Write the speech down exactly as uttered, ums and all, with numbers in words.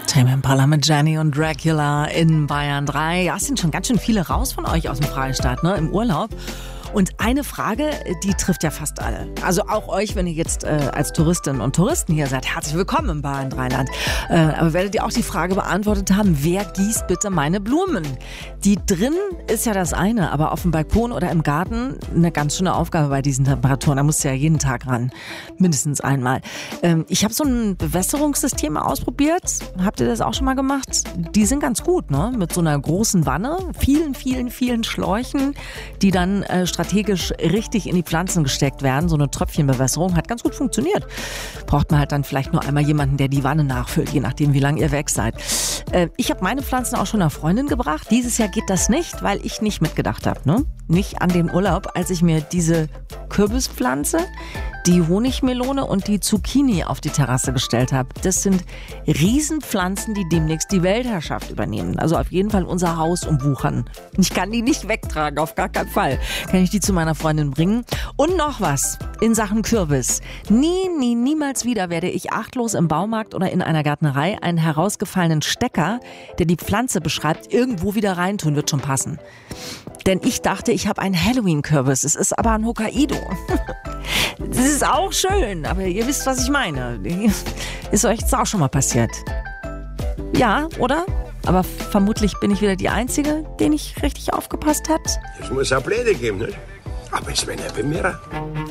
Tame Impala mit Jenny und Dracula in Bayern drei. Ja, es sind schon ganz schön viele raus von euch aus dem Freistaat, ne, im Urlaub. Und eine Frage, die trifft ja fast alle. Also auch euch, wenn ihr jetzt äh, als Touristinnen und Touristen hier seid. Herzlich willkommen im Bayern drei Land. Äh, aber werdet ihr auch die Frage beantwortet haben, wer gießt bitte meine Blumen? Die drin ist ja das eine, aber auf dem Balkon oder im Garten eine ganz schöne Aufgabe bei diesen Temperaturen. Da musst du ja jeden Tag ran, mindestens einmal. Ähm, ich habe so ein Bewässerungssystem ausprobiert. Habt ihr das auch schon mal gemacht? Die sind ganz gut, ne? Mit so einer großen Wanne, vielen, vielen, vielen Schläuchen, die dann äh, strategisch richtig in die Pflanzen gesteckt werden. So eine Tröpfchenbewässerung hat ganz gut funktioniert. Braucht man halt dann vielleicht nur einmal jemanden, der die Wanne nachfüllt, je nachdem, wie lange ihr weg seid. Äh, ich habe meine Pflanzen auch schon einer Freundin gebracht. Dieses Jahr geht das nicht, weil ich nicht mitgedacht habe. Ne? Nicht an den Urlaub, als ich mir diese Kürbispflanze, die Honigmelone und die Zucchini auf die Terrasse gestellt habe. Das sind Riesenpflanzen, die demnächst die Weltherrschaft übernehmen. Also auf jeden Fall unser Haus umwuchern. Ich kann die nicht wegtragen, auf gar keinen Fall. Kann ich die zu meiner Freundin bringen. Und noch was in Sachen Kürbis. Nie, nie, niemals wieder werde ich achtlos im Baumarkt oder in einer Gärtnerei einen herausgefallenen Stecker, der die Pflanze beschreibt, irgendwo wieder reintun, wird schon passen. Denn ich dachte, ich habe einen Halloween-Kürbis. Es ist aber ein Hokkaido. Das ist auch schön, aber ihr wisst, was ich meine. Ist euch jetzt auch schon mal passiert? Ja, oder? Aber vermutlich bin ich wieder die Einzige, die nicht richtig aufgepasst hat. Es muss auch Pläne geben, nicht? Aber es wäre nicht bei mir.